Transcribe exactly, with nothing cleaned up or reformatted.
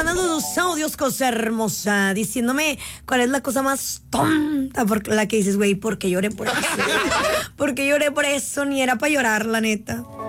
mandando tus audios, cosa hermosa, diciéndome cuál es la cosa más tonta por la que dices, güey, ¿por qué lloré por eso? ¿Por qué lloré por eso? Ni era para llorar, la neta.